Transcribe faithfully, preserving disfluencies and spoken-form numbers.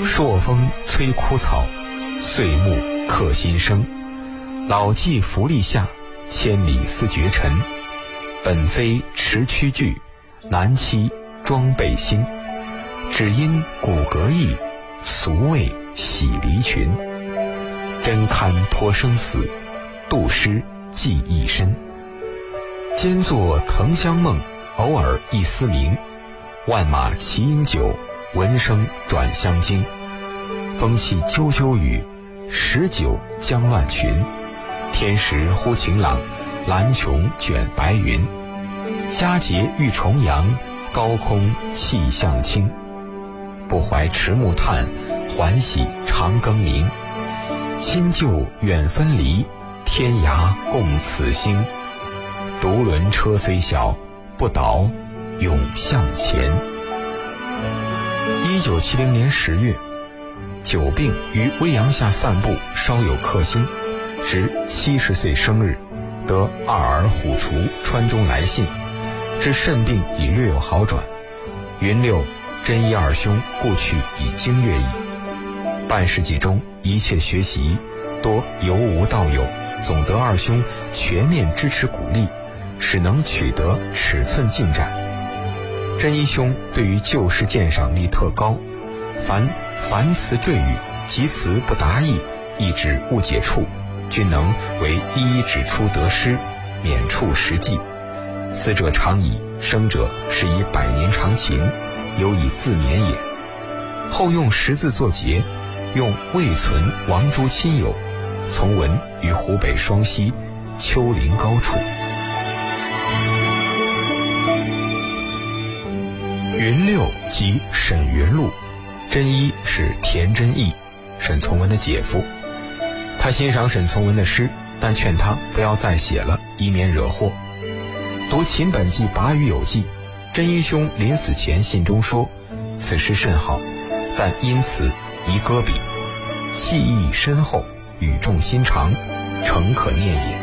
朔风催枯草，岁暮刻新生。老骥伏枥下，千里思绝尘。本非驰驱具，南栖装备新。只因骨骼异，俗谓喜离群。真堪托生死，杜诗寄一身。兼作藤香梦，偶尔一丝鸣。万马齐饮酒，闻声转相惊。风起啾啾雨，时酒将乱群。天时忽晴朗，蓝穹卷白云。佳节遇重阳，高空气象清。不怀迟暮叹，还喜长庚明。亲旧远分离，天涯共此心。独轮车虽小，不倒永向前。一九七零年十月，久病于危阳下散步，稍有克心，值七十岁生日，得二儿虎雏川中来信，知肾病已略有好转。云六真一二兄故去已经月矣。半世纪中，一切学习多由无到有，总得二兄全面支持鼓励，使能取得尺寸进展。真一兄对于旧事鉴赏力特高，凡凡词赘语及词不达意，意指误解处，均能为一一指出得失，免处实际。死者常以生者是以百年长情，有以自勉也。后用识字作结，用未存王诸亲友，从文于湖北双溪丘陵高处。云六即沈云路，真一是田真义，沈从文的姐夫。他欣赏沈从文的诗，但劝他不要再写了，以免惹祸。读秦本纪拔语有记，真一兄临死前信中说，此诗甚好，但因此宜搁笔，技艺深厚，语重心长，诚可念也。